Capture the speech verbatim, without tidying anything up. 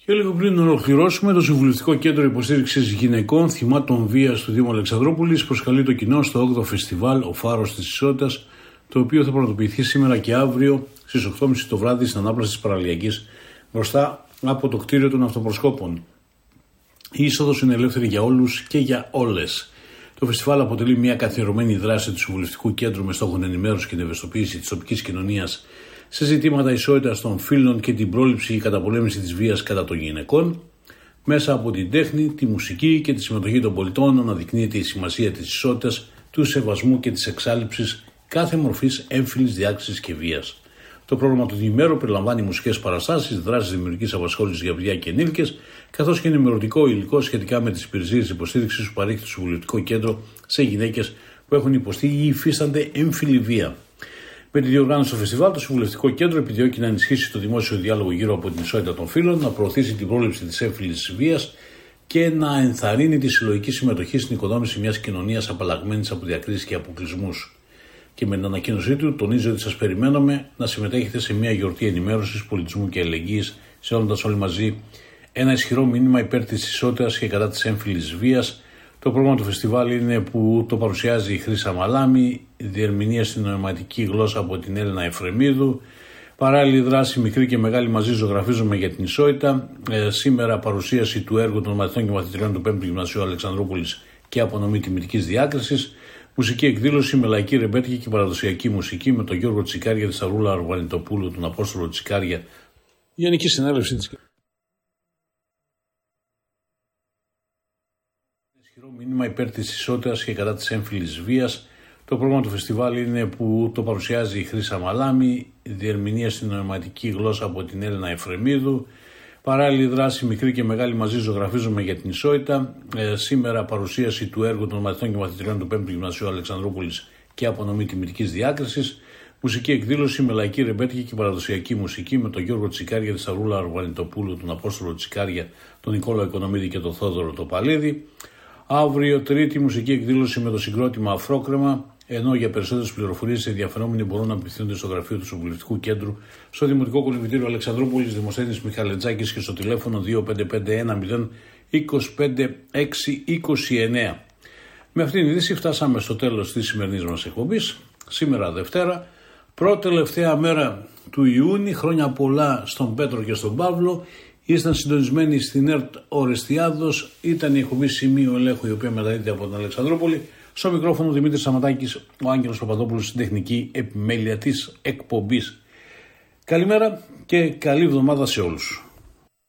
Και λίγο πριν ολοκληρώσουμε, το Συμβουλευτικό Κέντρο Υποστήριξης Γυναικών Θυμάτων Βίας του Δήμου Αλεξανδρούπολης προσκαλεί το κοινό στο όγδοο Φεστιβάλ Ο Φάρος της Ισότητας, το οποίο θα πραγματοποιηθεί σήμερα και αύριο στις οκτώ και μισή το βράδυ στην ανάπλαση της Παραλιακής, μπροστά από το κτίριο των αυτοπροσκόπων. Η είσοδος είναι ελεύθερη για όλους και για όλες. Το φεστιβάλ αποτελεί μια καθιερωμένη δράση του Συμβουλευτικού Κέντρου με στόχο ενημέρωση και την ευαισθητοποίηση της τοπικής κοινωνίας σε ζητήματα ισότητας των φύλων και την πρόληψη και καταπολέμηση της βίας κατά των γυναικών. Μέσα από την τέχνη, τη μουσική και τη συμμετοχή των πολιτών αναδεικνύεται η σημασία της ισότητας, του σεβασμού και της εξάλειψης κάθε μορφής έμφυλης διάκρισης και βίας. Το πρόγραμμα του διημέρου περιλαμβάνει μουσικές παραστάσεις, δράσεις δημιουργικής απασχόλησης για παιδιά και ενήλικες, καθώς και ενημερωτικό υλικό σχετικά με τις υπηρεσίες υποστήριξης που παρέχει το Συμβουλευτικό Κέντρο σε γυναίκες που έχουν υποστεί ή υφίστανται έμφυλη βία. Με τη διοργάνωση του φεστιβάλ, το Συμβουλευτικό Κέντρο επιδιώκει να ενισχύσει το δημόσιο διάλογο γύρω από την ισότητα των φύλων, να προωθήσει την πρόληψη της έμφυλης βίας και να ενθαρρύνει τη συλλογική συμμετοχή στην οικοδόμηση μιας κοινωνίας απαλλαγμένης από διακρίσεις και αποκλεισμούς. Και με την ανακοίνωσή του, τονίζει ότι σας περιμένουμε να συμμετέχετε σε μια γιορτή ενημέρωσης, πολιτισμού και αλληλεγγύης, στέλνοντας όλοι μαζί ένα ισχυρό μήνυμα υπέρ της ισότητας και κατά της έμφυλης βίας. Το πρόγραμμα του φεστιβάλ είναι που το παρουσιάζει η Χρύσα Μαλάμη, διερμηνία στην νοηματική γλώσσα από την Έλληνα Εφρεμίδου. Παράλληλη δράση, μικρή και μεγάλη μαζί, ζωγραφίζουμε για την ισότητα. Ε, σήμερα παρουσίαση του έργου των μαθητών και μαθητριών του πέμπτου Γυμνασίου Αλεξανδρούπολης και απονομή τιμητικής διάκρισης. Μουσική εκδήλωση με λαϊκή ρεμπέτικη και παραδοσιακή μουσική με τον Γιώργο Τσικάρια, τη Σαρούλα Αρβανιτοπούλου, τον Απόστολο Τσικάρια. Γενική συνέλευση της. Ισχυρό μήνυμα υπέρ της ισότητας και κατά της έμφυλης βίας. Το πρόγραμμα του φεστιβάλ είναι που το παρουσιάζει η Χρύσα Μαλάμη, διερμηνία στην νοηματική γλώσσα από την Έλληνα Εφρεμίδου. Παράλληλη δράση, μικρή και μεγάλη μαζί, ζωγραφίζουμε για την ισότητα. Ε, σήμερα παρουσίαση του έργου των μαθητών και μαθητριών του πέμπτου Γυμνασίου Αλεξανδρούπολης και απονομή τιμητικής διάκρισης. Μουσική εκδήλωση με λαϊκή ρεμπέτικη και παραδοσιακή μουσική με τον Γιώργο Τσικάρια, τη Σαρούλα Αρβανιτοπούλου, τον Απόστολο Τσικάρια, τον Νικόλαο Οικονομίδη και τον Θόδωρο Τοπαλίδη. Αύριο Τρίτη, μουσική εκδήλωση με το συγκρότημα Αφρόκρεμα. Ενώ για περισσότερες πληροφορίες οι ενδιαφερόμενοι μπορούν να απευθύνονται στο γραφείο του Συμβουλευτικού Κέντρου, στο Δημοτικό Κολυμβητήριο Αλεξανδρούπολης, Δημοσθένης Μιχαλετζάκης και στο τηλέφωνο δύο πέντε πέντε ένα μηδέν δύο πέντε έξι δύο εννέα. Με αυτήν την είδηση φτάσαμε στο τέλος της σημερινής μας εκπομπής. Σήμερα Δευτέρα, πρώτη τελευταία μέρα του Ιούνιου. Χρόνια πολλά στον Πέτρο και στον Παύλο. Ήσταν συντονισμένοι στην ΕΡΤ Ορεστιάδος. Ήταν η εκπομπή Σημείο Ελέγχου, η οποία μεταδίδεται από την Αλεξανδρούπολη. Στο μικρόφωνο Δημήτρης Σαματάκης, ο Άγγελος Παπαδόπουλος στην τεχνική επιμέλεια της εκπομπής. Καλημέρα και καλή εβδομάδα σε όλους.